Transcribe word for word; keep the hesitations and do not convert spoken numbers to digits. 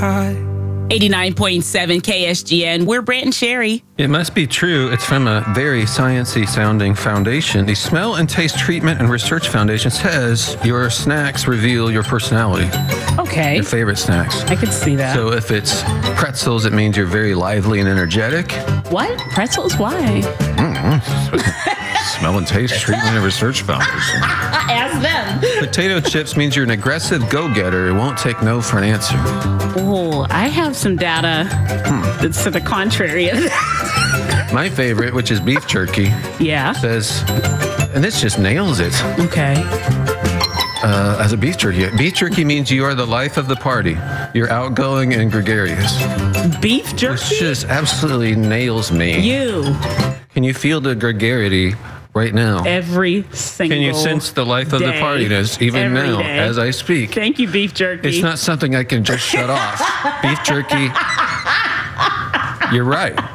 high. eighty-nine point seven K S G N. We're Brant and Sherry. It must be true. It's from a very sciencey sounding foundation. The Smell and Taste Treatment and Research Foundation says your snacks reveal your personality. Okay. Your favorite snacks. I could see that. So if it's pretzels, it means you're very lively and energetic. What? Pretzels? Why? Smell and Taste Treatment and Research Foundation. Ask them. Potato chips means you're an aggressive go-getter who won't take no for an answer. Oh, I have some data that's to the contrary of that. My favorite, which is beef jerky, Yeah. says, and this just nails it, Okay. uh, as a beef jerky. Beef jerky means you are the life of the party. You're outgoing and gregarious. Beef Which jerky? just absolutely nails me. You. Can you feel the gregarity right now? Every single Can you sense the life of the day. partiness even Every now day. as I speak? Thank you, beef jerky. It's not something I can just shut off. Beef jerky. You're right.